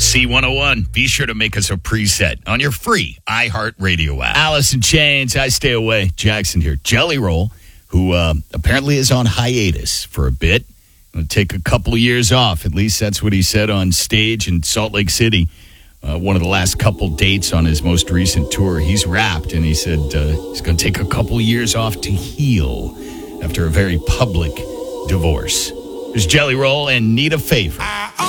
C101. Be sure to make us a preset on your free iHeartRadio app. Alice in Chains, I Stay Away. Jackson here. Jelly Roll, who apparently is on hiatus for a bit. Going to take a couple years off. At least that's what he said on stage in Salt Lake City. One of the last couple dates on his most recent tour. He's rapped, and he said he's going to take a couple years off to heal after a very public divorce. There's Jelly Roll and Need a Favor.